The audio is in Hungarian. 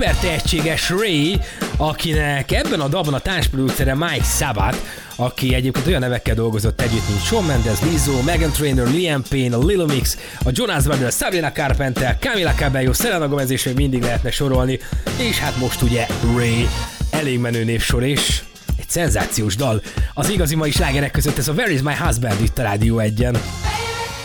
szuper tehetséges Ray, akinek ebben a dalban a társproducere Mike Sabat, aki egyébként olyan nevekkel dolgozott együtt, mint Shawn Mendes, Lizzo, Meghan Trainor, Liam Payne, a Lil Mix, a Jonas Brothers, Sabrina Carpenter, Camila Cabello, Selena Gomez, és még mindig lehetne sorolni, és hát most ugye Ray, elég menő névsor, és egy szenzációs dal. Az igazi mai slágerek között ez a Where is my husband itt a Rádió 1-en.